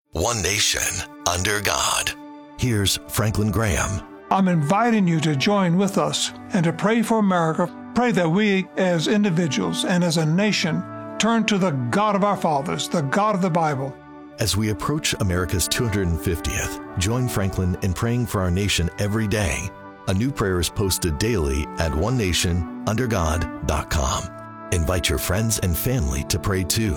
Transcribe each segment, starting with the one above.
One nation, under God. Here's Franklin Graham. I'm inviting you to join with us and to pray for America. Pray that we as individuals and as a nation turn to the God of our fathers, the God of the Bible. As we approach America's 250th, join Franklin in praying for our nation every day. A new prayer is posted daily at onenationundergod.com. Invite your friends and family to pray too.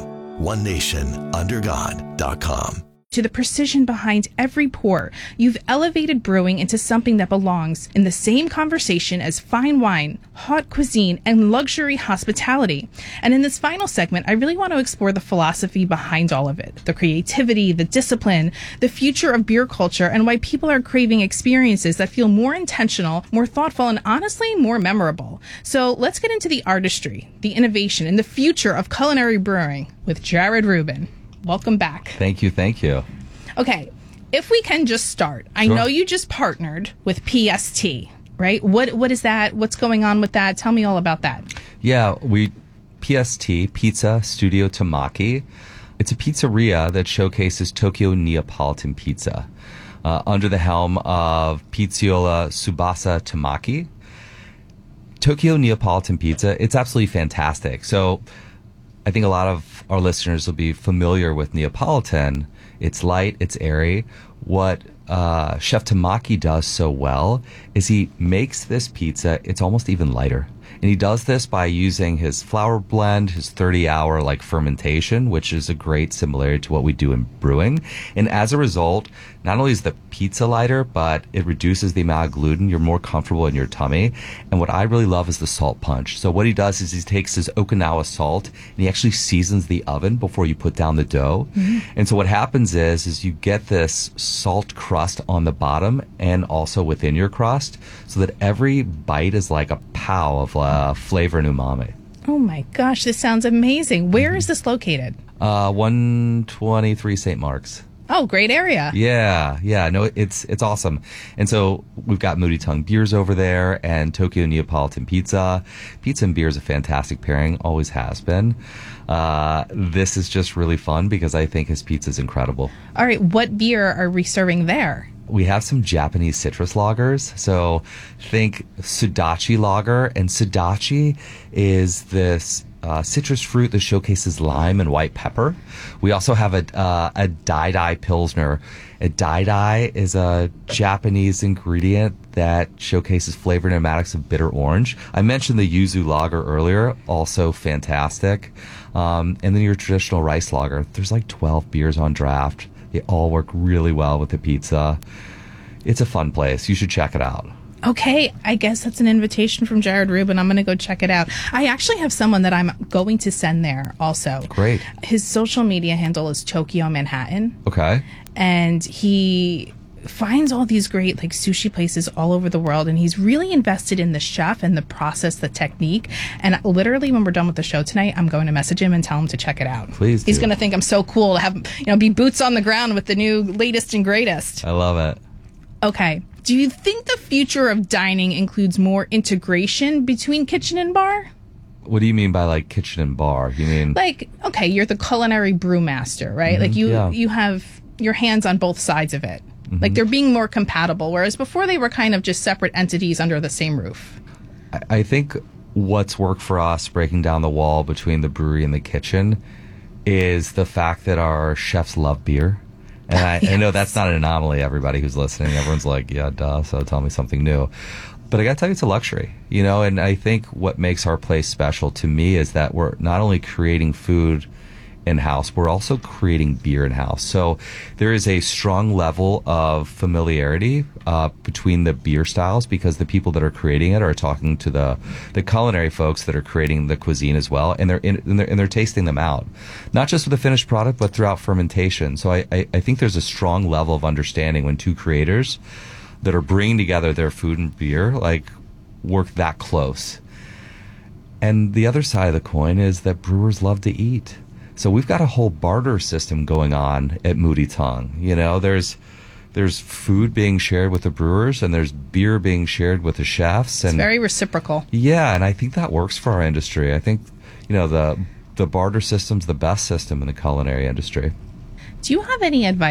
onenationundergod.com. To the precision behind every pour, you've elevated brewing into something that belongs in the same conversation as fine wine, hot cuisine, and luxury hospitality. And in this final segment, I really want to explore the philosophy behind all of it, the creativity, the discipline, the future of beer culture, and why people are craving experiences that feel more intentional, more thoughtful, and honestly, more memorable. So let's get into the artistry, the innovation, and the future of culinary brewing with Jared Rubin. Welcome back. Thank you. Okay, if we can just start. I know you just partnered with PST, right? What is that? What's going on with that? Tell me all about that. Yeah, PST, Pizza Studio Tamaki. It's a pizzeria that showcases Tokyo Neapolitan pizza under the helm of Pizziola Tsubasa Tamaki. Tokyo Neapolitan pizza, it's absolutely fantastic. So I think a lot of our listeners will be familiar with Neapolitan. It's light, it's airy. What Chef Tamaki does so well is he makes this pizza, it's almost even lighter. And he does this by using his flour blend, his 30-hour fermentation, which is a great similarity to what we do in brewing. And as a result, not only is the pizza lighter, but it reduces the amount of gluten. You're more comfortable in your tummy. And what I really love is the salt punch. So what he does is he takes his Okinawa salt and he actually seasons the oven before you put down the dough. Mm-hmm. And so what happens is you get this salt crust on the bottom and also within your crust, so that every bite is like a pow of flavor and umami. Oh my gosh, this sounds amazing. Where is this located? 123 St. Mark's. Oh, great area. Yeah. No, it's awesome. And so we've got Moody Tongue Beers over there and Tokyo Neapolitan Pizza. Pizza and beer is a fantastic pairing, always has been. This is just really fun because I think his pizza is incredible. All right, what beer are we serving there? We have some Japanese citrus lagers. So think Sudachi lager. And Sudachi is this citrus fruit that showcases lime and white pepper. We also have a Dai Pilsner. A Dai is a Japanese ingredient that showcases flavor and aromatics of bitter orange. I mentioned the Yuzu lager earlier, also fantastic. And then your traditional rice lager. There's 12 beers on draft. They all work really well with the pizza. It's a fun place. You should check it out. Okay, I guess that's an invitation from Jared Rubin. I'm going to go check it out. I actually have someone that I'm going to send there also. Great. His social media handle is Tokyo Manhattan. Okay. And he finds all these great sushi places all over the world, and he's really invested in the chef and the process, the technique. And literally, when we're done with the show tonight, I'm going to message him and tell him to check it out. Please do. He's going to think I'm so cool to have be boots on the ground with the new latest and greatest. I love it. Okay. Do you think the future of dining includes more integration between kitchen and bar? What do you mean by kitchen and bar? You mean okay, you're the culinary brewmaster, right? Mm-hmm. You have your hands on both sides of it. Mm-hmm. They're being more compatible, whereas before they were kind of just separate entities under the same roof. I think what's worked for us breaking down the wall between the brewery and the kitchen is the fact that our chefs love beer. And I know that's not an anomaly, everybody who's listening. Everyone's like, yeah, duh, so tell me something new. But I got to tell you, it's a luxury, and I think what makes our place special to me is that we're not only creating food in-house, we're also creating beer in-house. So there is a strong level of familiarity between the beer styles, because the people that are creating it are talking to the culinary folks that are creating the cuisine as well, and they're tasting them out, not just with the finished product, but throughout fermentation. So I think there's a strong level of understanding when two creators that are bringing together their food and beer work that close. And the other side of the coin is that brewers love to eat. So we've got a whole barter system going on at Moody Tongue. There's food being shared with the brewers, and there's beer being shared with the chefs. It's very reciprocal. Yeah, and I think that works for our industry. I think, the barter system's the best system in the culinary industry. Do you have any advice